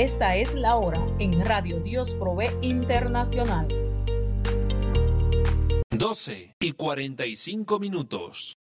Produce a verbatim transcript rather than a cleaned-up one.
Esta es la hora en Radio Dios Provee Internacional. doce y cuarenta y cinco minutos.